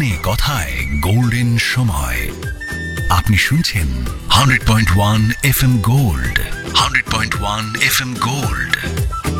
গানে কথায় গোল্ডেন সময়। আপনি শুনছেন 100.1 FM গোল্ড, 100.1 FM গোল্ড।